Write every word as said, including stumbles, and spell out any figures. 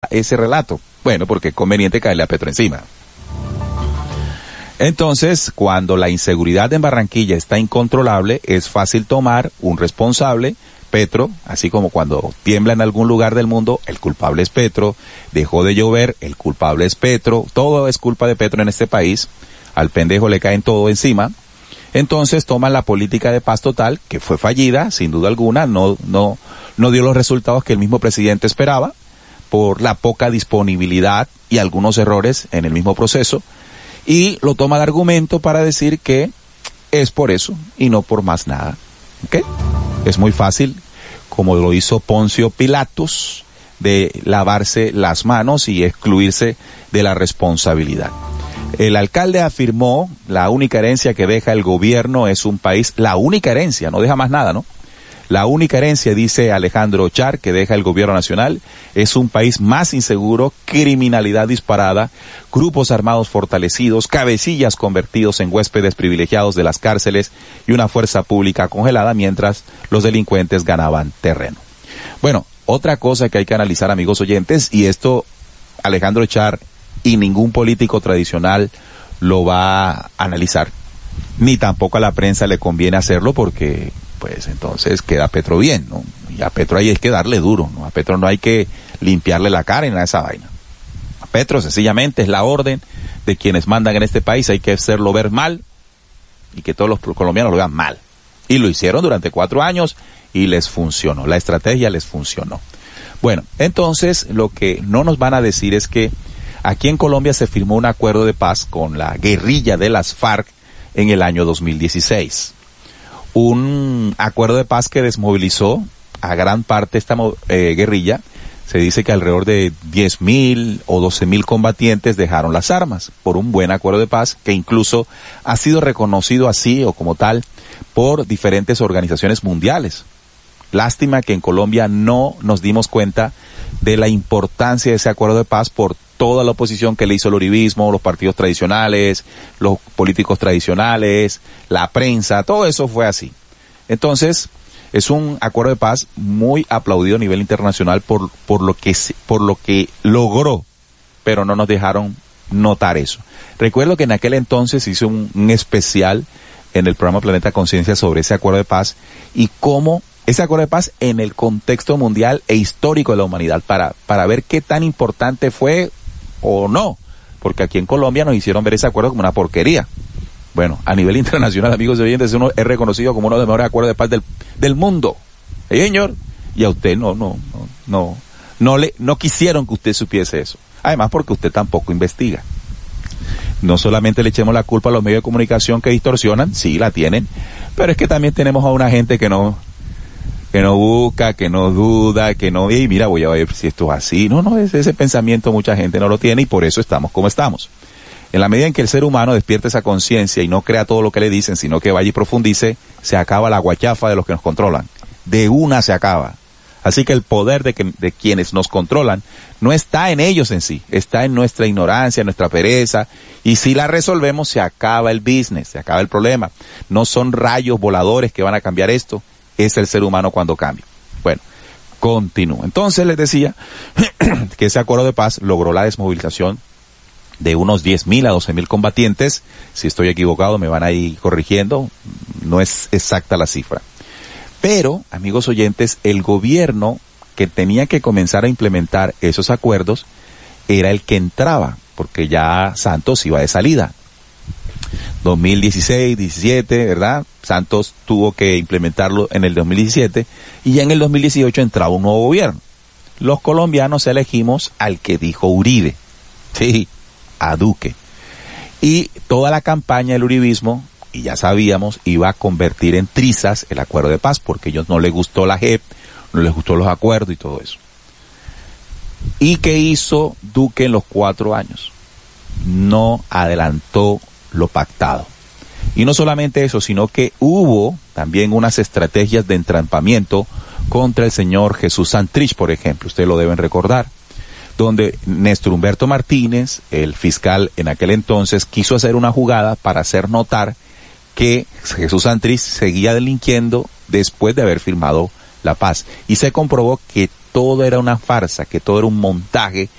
ese relato? Bueno, porque es conveniente caerle a Petro encima. Entonces, cuando la inseguridad en Barranquilla está incontrolable, es fácil tomar un responsable, Petro, así como cuando tiembla en algún lugar del mundo, el culpable es Petro, dejó de llover, el culpable es Petro, todo es culpa de Petro en este país, al pendejo le caen todo encima. Entonces toman la política de paz total, que fue fallida, sin duda alguna, no, no, no dio los resultados que el mismo presidente esperaba, por la poca disponibilidad y algunos errores en el mismo proceso, y lo toma de argumento para decir que es por eso y no por más nada. ¿Ok? Es muy fácil, como lo hizo Poncio Pilatos, de lavarse las manos y excluirse de la responsabilidad. El alcalde afirmó, la única herencia que deja el gobierno es un país, la única herencia, no deja más nada, ¿no? La única herencia, dice Alejandro Char, que deja el gobierno nacional, es un país más inseguro, criminalidad disparada, grupos armados fortalecidos, cabecillas convertidos en huéspedes privilegiados de las cárceles y una fuerza pública congelada mientras los delincuentes ganaban terreno. Bueno, otra cosa que hay que analizar, amigos oyentes, y esto Alejandro Char y ningún político tradicional lo va a analizar, ni tampoco a la prensa le conviene hacerlo porque pues entonces queda Petro bien, ¿no? Y a Petro ahí hay que darle duro, ¿no? A Petro no hay que limpiarle la cara en esa vaina. A Petro sencillamente es la orden de quienes mandan en este país, hay que hacerlo ver mal y que todos los colombianos lo vean mal. Y lo hicieron durante cuatro años y les funcionó, la estrategia les funcionó. Bueno, entonces lo que no nos van a decir es que aquí en Colombia se firmó un acuerdo de paz con la guerrilla de las FARC en el año dos mil dieciséis. Un acuerdo de paz que desmovilizó a gran parte esta eh, guerrilla. Se dice que alrededor de diez mil o doce mil combatientes dejaron las armas por un buen acuerdo de paz que incluso ha sido reconocido así o como tal por diferentes organizaciones mundiales. Lástima que en Colombia no nos dimos cuenta de la importancia de ese acuerdo de paz por toda la oposición que le hizo el uribismo, los partidos tradicionales, los políticos tradicionales, la prensa, todo eso fue así. Entonces, es un acuerdo de paz muy aplaudido a nivel internacional por, por lo que, por lo que logró, pero no nos dejaron notar eso. Recuerdo que en aquel entonces hice un, un especial en el programa Planeta Conciencia sobre ese acuerdo de paz y cómo ese acuerdo de paz en el contexto mundial e histórico de la humanidad para, para ver qué tan importante fue o no, porque aquí en Colombia nos hicieron ver ese acuerdo como una porquería. Bueno, a nivel internacional, amigos y oyentes, uno es reconocido como uno de los mejores acuerdos de paz del, del mundo. ¿Eh, señor? Y a usted no, no, no, no, no le, no quisieron que usted supiese eso. Además, porque usted tampoco investiga. No solamente le echemos la culpa a los medios de comunicación que distorsionan, sí la tienen, pero es que también tenemos a una gente que no, que no busca, que no duda, que no, y mira, voy a ver si esto es así. No, no, ese, ese pensamiento mucha gente no lo tiene y por eso estamos como estamos. En la medida en que el ser humano despierte esa conciencia y no crea todo lo que le dicen, sino que vaya y profundice, se acaba la guachafa de los que nos controlan. De una se acaba. Así que el poder de, que, de quienes nos controlan no está en ellos en sí, está en nuestra ignorancia, en nuestra pereza, y si la resolvemos se acaba el business, se acaba el problema. No son rayos voladores que van a cambiar esto, es el ser humano cuando cambia. Bueno, continúo. Entonces les decía que ese acuerdo de paz logró la desmovilización de unos diez mil a doce mil combatientes. Si estoy equivocado me van a ir corrigiendo, no es exacta la cifra. Pero, amigos oyentes, el gobierno que tenía que comenzar a implementar esos acuerdos era el que entraba, porque ya Santos iba de salida. dos mil dieciséis, diecisiete, ¿verdad? Santos tuvo que implementarlo en el dos mil diecisiete y ya en el dos mil dieciocho entraba un nuevo gobierno. Los colombianos elegimos al que dijo Uribe, sí, a Duque. Y toda la campaña del uribismo, y ya sabíamos, iba a convertir en trizas el acuerdo de paz porque a ellos no les gustó la J E P, no les gustó los acuerdos y todo eso. ¿Y qué hizo Duque en los cuatro años? No adelantó lo pactado. Y no solamente eso, sino que hubo también unas estrategias de entrampamiento contra el señor Jesús Santrich, por ejemplo, ustedes lo deben recordar, donde Néstor Humberto Martínez, el fiscal en aquel entonces, quiso hacer una jugada para hacer notar que Jesús Santrich seguía delinquiendo después de haber firmado la paz. Y se comprobó que todo era una farsa, que todo era un montaje